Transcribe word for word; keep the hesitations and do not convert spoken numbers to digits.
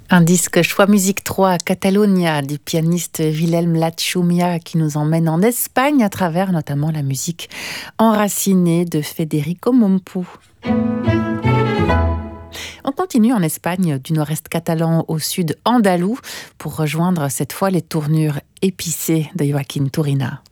Un disque Choix Musique trois, Catalunya, du pianiste Wilhelm Lachumia, qui nous emmène en Espagne à travers notamment la musique enracinée de Federico Mompu. On continue en Espagne, du nord-est catalan au sud andalou, pour rejoindre cette fois les tournures épicées de Joaquín Turina.